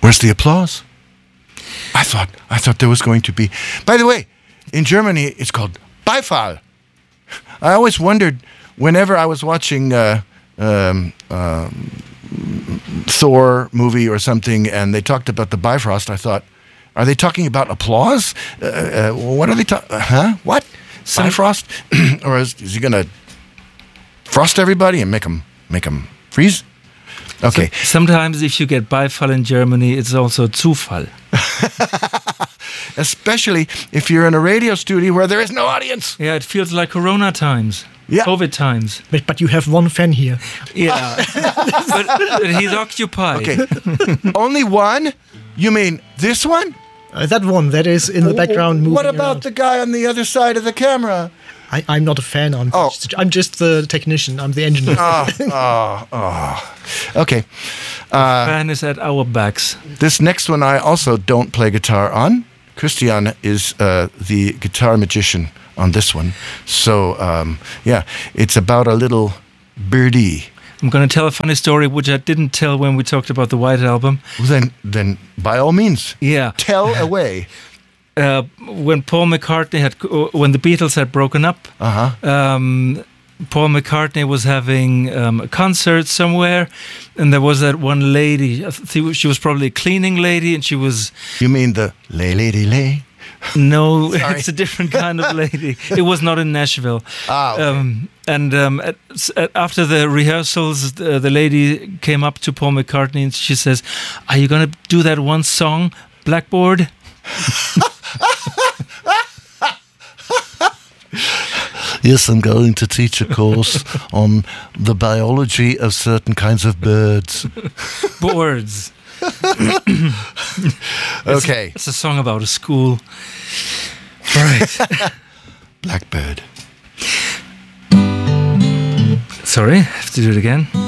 Where's the applause? I thought there was going to be. By the way, in Germany, it's called Beifall. I always wondered, whenever I was watching Thor movie or something, and they talked about the Bifrost, I thought, are they talking about applause? What are they talking? Huh? What? Bifrost? Or is he going to frost everybody and make them freeze? Okay. So, sometimes if you get Beifall in Germany, it's also Zufall. Especially if you're in a radio studio where there is no audience. Yeah, it feels like Corona times. Yeah. COVID times. But you have one fan here. Yeah. but he's occupied. Okay. Only one? You mean this one? That one that is in the background moving What about around. the guy on the other side of the camera? I'm not a fan. I'm just the technician. I'm the engineer. Okay. Fan is at our backs. This next one I also don't play guitar on. Christian is the guitar magician on this one. So, yeah, it's about a little birdie. I'm going to tell a funny story, which I didn't tell when we talked about the White Album. Then by all means, Yeah. tell away. When Paul McCartney when the Beatles had broken up, Paul McCartney was having a concert somewhere, and there was that one lady. I think she was probably a cleaning lady, and she was. You mean the lay? No, it's a different kind of lady. It was not in Nashville. Okay. After the rehearsals, the lady came up to Paul McCartney and she says, "Are you going to do that one song, Blackboard?" Yes, I'm going to teach a course on the biology of certain kinds of birds. Boards. Okay. It's a song about a school. Right. Blackbird. Sorry, I have to do it again.